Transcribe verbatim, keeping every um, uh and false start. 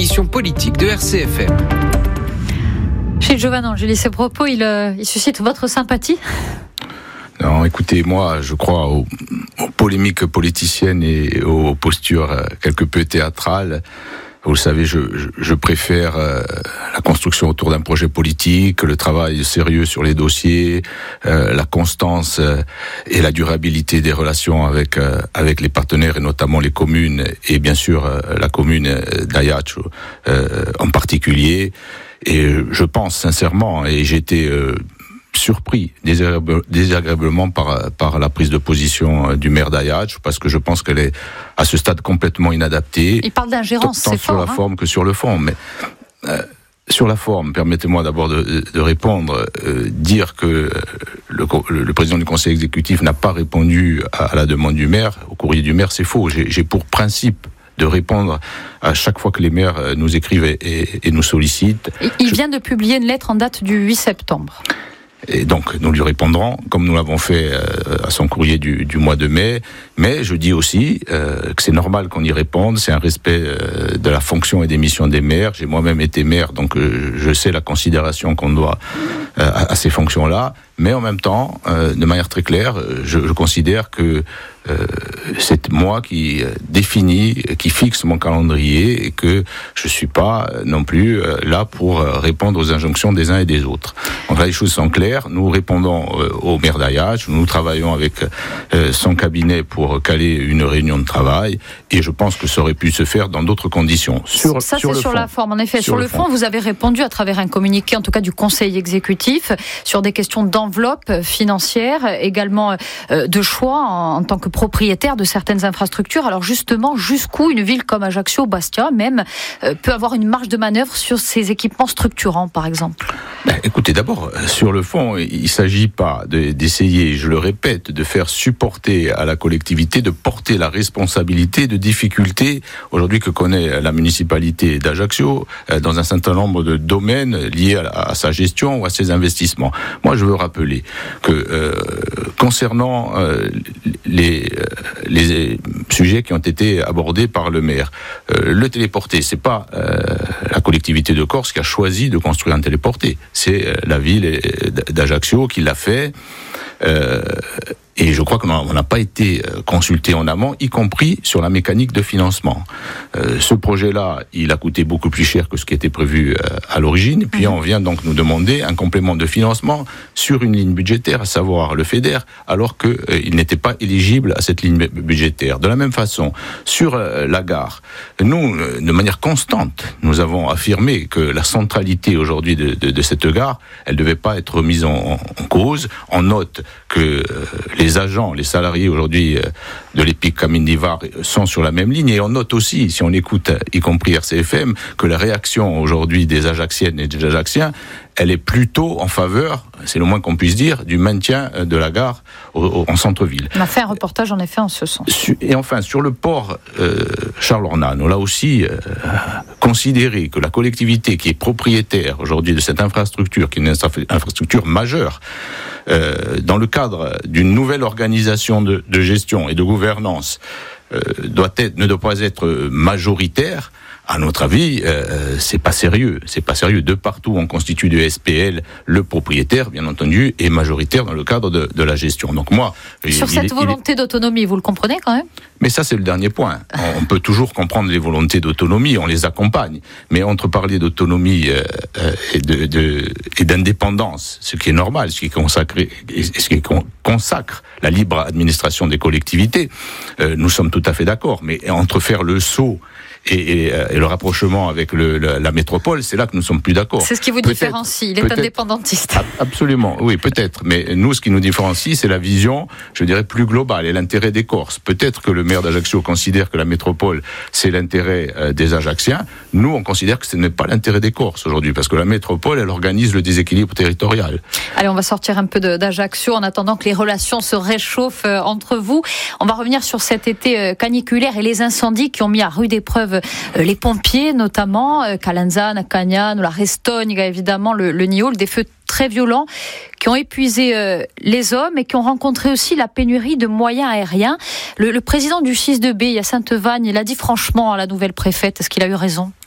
l'émission politique de R C F M. Gilles Jovanangeli, ces propos, ils, euh, ils suscitent votre sympathie ? Non, écoutez, moi, je crois aux, aux polémiques politiciennes et aux postures euh, quelque peu théâtrales. Vous le savez, je, je, je préfère euh, la construction autour d'un projet politique, le travail sérieux sur les dossiers, euh, la constance euh, et la durabilité des relations avec euh, avec les partenaires et notamment les communes et bien sûr euh, la commune d'Ajaccio euh, en particulier. Et je pense sincèrement, et j'ai été euh, surpris désagréablement par par la prise de position du maire d'Ajaccio, parce que je pense qu'elle est à ce stade complètement inadaptée. Il parle d'ingérence, tant c'est sur fort, la hein. forme que sur le fond. Mais euh, sur la forme, permettez-moi d'abord de, de répondre. Euh, dire que le, le président du conseil exécutif n'a pas répondu à, à la demande du maire, au courrier du maire, c'est faux. J'ai, j'ai pour principe de répondre à chaque fois que les maires nous écrivent et, et, et nous sollicitent. Et il Je... vient de publier une lettre en date du huit septembre. Et donc, nous lui répondrons, comme nous l'avons fait euh, à son courrier du, du mois de mai. Mais je dis aussi euh, que c'est normal qu'on y réponde. C'est un respect euh, de la fonction et des missions des maires. J'ai moi-même été maire, donc euh, je sais la considération qu'on doit euh, à, à ces fonctions-là. Mais en même temps, euh, de manière très claire, je, je considère que euh, c'est moi qui définis, qui fixe mon calendrier et que je suis pas non plus euh, là pour répondre aux injonctions des uns et des autres. Donc là, les choses sont claires. Nous répondons euh, au maire d'Ajaccio. Nous travaillons avec euh, son cabinet pour caler une réunion de travail et je pense que ça aurait pu se faire dans d'autres conditions. Sur, ça, sur c'est sur fond. La forme, en effet. Sur, sur le, le fond, fond, vous avez répondu à travers un communiqué, en tout cas du conseil exécutif, sur des questions d'enveloppe enveloppe financière, également euh, de choix en, en tant que propriétaire de certaines infrastructures. Alors justement, jusqu'où une ville comme Ajaccio, Bastia même, euh, peut avoir une marge de manœuvre sur ces équipements structurants, par exemple ? Ben, écoutez, d'abord, sur le fond, il ne s'agit pas de, d'essayer, je le répète, de faire supporter à la collectivité, de porter la responsabilité de difficultés aujourd'hui que connaît la municipalité d'Ajaccio euh, dans un certain nombre de domaines liés à, à sa gestion ou à ses investissements. Moi, je veux rappeler que euh, concernant euh, les, euh, les sujets qui ont été abordés par le maire, euh, le téléporté, c'est pas euh, la collectivité de Corse qui a choisi de construire un téléporté, c'est euh, la ville d'Ajaccio qui l'a fait. Euh, et je crois qu'on n'a pas été consulté en amont, y compris sur la mécanique de financement. Euh, ce projet-là, il a coûté beaucoup plus cher que ce qui était prévu euh, à l'origine. Et puis mmh. on vient donc nous demander un complément de financement sur une ligne budgétaire, à savoir le FEDER, alors qu'il euh, n'était pas éligible à cette ligne budgétaire. De la même façon, sur euh, la gare, nous, euh, de manière constante, nous avons affirmé que la centralité aujourd'hui de, de, de cette gare, elle ne devait pas être remise en, en cause. On note que euh, les Les agents, les salariés aujourd'hui de l'Epic Camine d'Ivar sont sur la même ligne et on note aussi, si on écoute y compris R C F M, que la réaction aujourd'hui des Ajacciennes et des Ajacciens, elle est plutôt en faveur, c'est le moins qu'on puisse dire, du maintien de la gare au, au, en centre-ville. On a fait un reportage en effet en ce sens. Et enfin, sur le port euh, Charles-Ornano, on l'a aussi euh, considéré que la collectivité qui est propriétaire aujourd'hui de cette infrastructure, qui est une infrastructure majeure, euh, dans le cadre d'une nouvelle organisation de, de gestion et de gouvernance, euh, doit être, ne doit pas être majoritaire. À notre avis, euh, c'est pas sérieux. C'est pas sérieux. De partout, on constitue de S P L. Le propriétaire, bien entendu, est majoritaire dans le cadre de, de la gestion. Donc moi, sur il, cette il, volonté il... d'autonomie, vous le comprenez quand même ? Mais ça, c'est le dernier point. On peut toujours comprendre les volontés d'autonomie, on les accompagne. Mais entre parler d'autonomie euh, et, de, de, et d'indépendance, ce qui est normal, ce qui est consacré, ce qui consacre la libre administration des collectivités, euh, nous sommes tout à fait d'accord. Mais entre faire le saut Et, et, et le rapprochement avec le, la, la métropole, c'est là que nous sommes plus d'accord. C'est ce qui vous peut-être, différencie, il est indépendantiste. Absolument, oui, peut-être. Mais nous, ce qui nous différencie, c'est la vision, je dirais, plus globale et l'intérêt des Corses. Peut-être que le maire d'Ajaccio considère que la métropole, c'est l'intérêt euh, des Ajacciens. Nous, on considère que ce n'est pas l'intérêt des Corses aujourd'hui, parce que la métropole, elle organise le déséquilibre territorial. Allez, on va sortir un peu de, d'Ajaccio en attendant que les relations se réchauffent euh, entre vous. On va revenir sur cet été euh, caniculaire et les incendies qui ont mis à rude épreuve les pompiers, notamment Calanzane, Cagnano, la Restogne, évidemment le, le Niol, des feux très violents qui ont épuisé euh, les hommes et qui ont rencontré aussi la pénurie de moyens aériens. Le, le président du six deux B, Hyacinthe Vagne, il a dit franchement à la nouvelle préfète, est-ce qu'il a eu raison ?